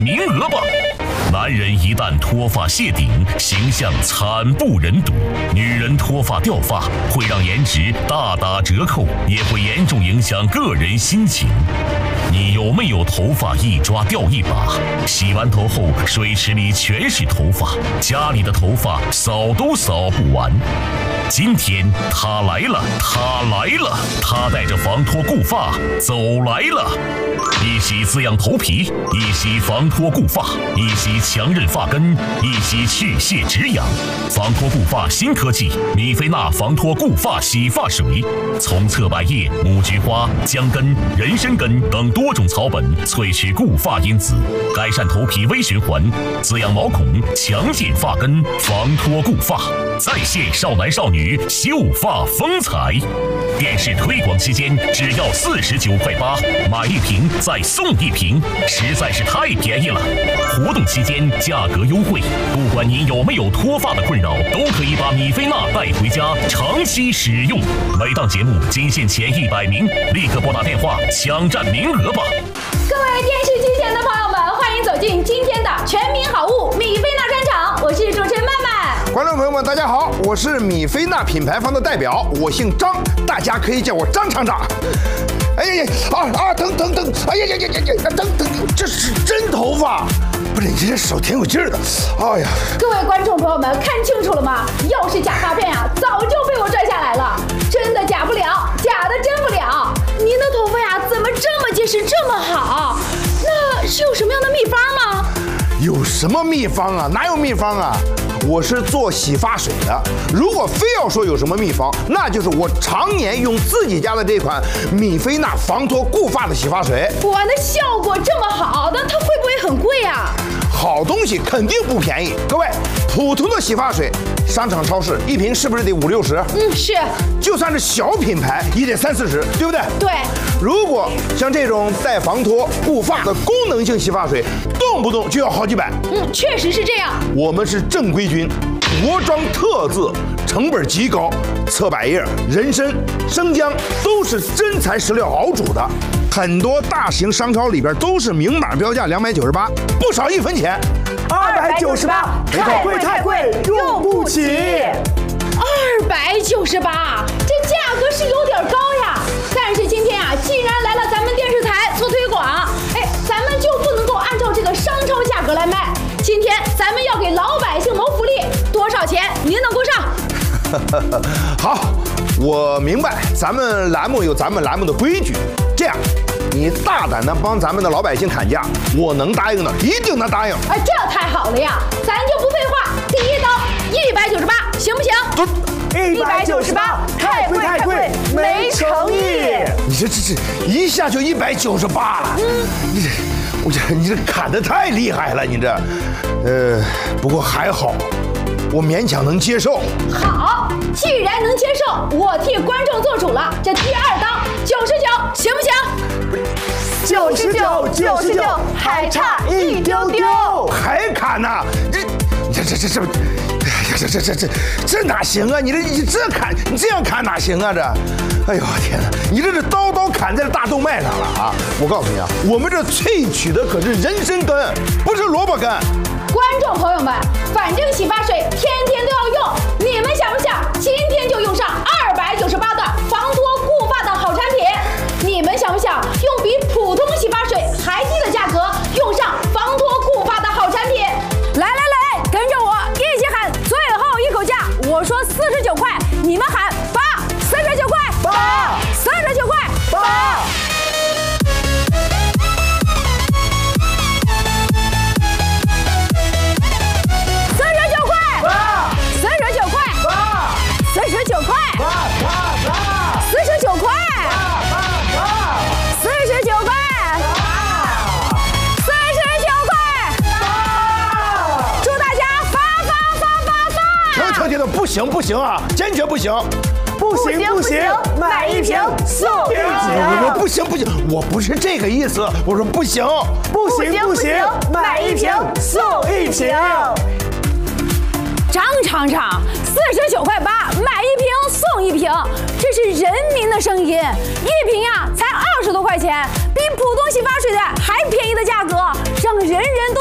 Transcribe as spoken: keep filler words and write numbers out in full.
名额吧。男人一旦脱发谢顶，形象惨不忍睹；女人脱发掉发，会让颜值大打折扣，也会严重影响个人心情。你有没有头发一抓掉一把？洗完头后，水池里全是头发，家里的头发扫都扫不完。今天他来了，他来了，他带着防脱固发走来了。一袭滋养头皮，一袭防脱固发，一袭强韧发根，一袭去屑止痒。防脱固发新科技米菲娜防脱固发洗发水，从侧柏叶、木菊花、姜根、人参根等多种草本萃取固发因子，改善头皮微循环，滋养毛孔，强健发根，防脱固发，再现少男少女秀发风采。电视推广期间只要四十九块八，买一瓶再送一瓶，实在是太便宜了。活动期间价格优惠，不管您有没有脱发的困扰，都可以把米菲娜带回家长期使用。每档节目仅限前一百名，立刻拨打电话抢占名额吧。 各位电视机前的朋友们，欢迎走进今天的全民好物米菲娜专场，我是主持人曼曼。 观众朋友们，大家好，我是米菲娜品牌方的代表，我姓张，大家可以叫我张厂长。哎呀呀啊啊！疼疼疼！哎呀呀呀呀呀！疼疼！这是真头发，不是你这手挺有劲儿的。哎呀！ 各位观众朋友们，看清楚了吗？要是假发片啊，早就被我拽下来了。真的假不了，假的真不了。您的头发呀，怎么这么结实，这么好？那是有什么样的秘方吗？ 有什么秘方啊？哪有秘方啊？我是做洗发水的，如果非要说有什么秘方，那就是我常年用自己家的这款米菲娜防脱固发的洗发水。 哇，那效果这么好，那它会不会很贵啊？ 好东西肯定不便宜。各位，普通的洗发水，商场超市一瓶是不是得五六十？ 嗯，是。 就算是小品牌，也得三四十，对不对？ 对。 如果像这种带防脱固发的功能性洗发水，动不动就要好几百。 嗯，确实是这样。 我们是正规军，着装特字，成本极高，侧柏叶、人参、生姜都是真材实料熬煮的。很多大型商超里边都是明码标价两百九十八，不少一分钱。 二百九十八，太贵太贵，用不起。 二百九十八，这价格是有点高呀。但是今天啊，既然来了咱们电视台做推广，哎，咱们就不能够按照这个商超价格来卖。今天咱们要给老百姓谋福利，多少钱您能够上？ 好，我明白，咱们栏目有咱们栏目的规矩。这样，你大胆的帮咱们的老百姓砍价，我能答应的，一定能答应。 哎，这太好了呀！咱就不废话，第一刀一百九十八，行不行？ 一百九十八，太贵太贵，没诚意。 你这这这一下就一百九十八了，嗯，你这我这你这砍得太厉害了，你这，呃，不过还好，我勉强能接受。 好，既然能接受，我替观众做主了。这第二刀九十九，行不行？ 九十九，九十九，还差一丢丢。 还砍呢？这这这这这，哎呀，这这这这这哪行啊？你这你这砍，你这样砍哪行啊？这，哎呦天哪！你这是刀刀砍在了大动脉上了啊！我告诉你啊，我们这萃取的可是人参根，不是萝卜根。 观众朋友们，反正洗发水天天都要用，你们想不想今天就用上二百九十八的防脱固发的好产品？你们想不想用比普通洗发水还低的价格用上防脱固发的好产品？来来来，跟着我一起喊最后一口价！我说四十九块，你们喊八，四十九块， 八， 四十九块， 八。 不行不行啊，坚决不行！ 不行不行，买一瓶送一瓶！ 我不行不行，我不是这个意思，我说不行， 不行不行，买一瓶送一瓶！ 张厂长，四十九块八，买一瓶送一瓶，这是人民的声音，一瓶呀才二十多块钱，比普通洗发水的还便宜的价格， 让人人都